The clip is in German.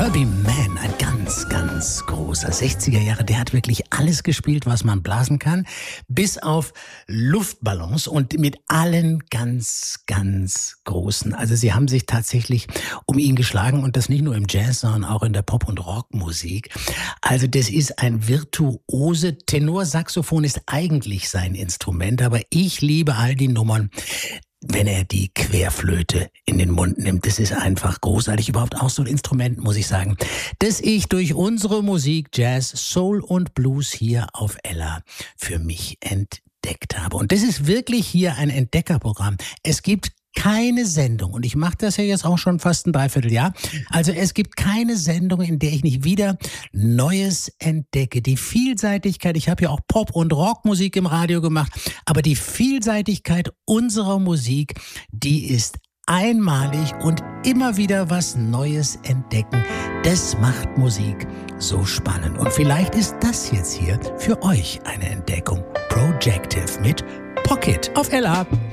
Herbie Mann, ein ganz, ganz großer 60er Jahre, der hat wirklich alles gespielt, was man blasen kann, bis auf Luftballons und mit allen ganz, ganz großen. Also sie haben sich tatsächlich um ihn geschlagen und das nicht nur im Jazz, sondern auch in der Pop- und Rockmusik. Also das ist ein Virtuose. Tenorsaxophon ist eigentlich sein Instrument, aber ich liebe all die Nummern, wenn er die Querflöte in den Mund nimmt. Das ist einfach großartig. Überhaupt auch so ein Instrument, muss ich sagen, das ich durch unsere Musik, Jazz, Soul und Blues hier auf Ella für mich entdeckt habe. Und das ist wirklich hier ein Entdeckerprogramm. Es gibt keine Sendung, und ich mache das ja jetzt auch schon fast ein Dreivierteljahr, also es gibt keine Sendung, in der ich nicht wieder Neues entdecke. Die Vielseitigkeit, ich habe ja auch Pop- und Rockmusik im Radio gemacht, aber die Vielseitigkeit unserer Musik, die ist einmalig und immer wieder was Neues entdecken. Das macht Musik so spannend. Und vielleicht ist das jetzt hier für euch eine Entdeckung. Projective mit Pocket auf LA.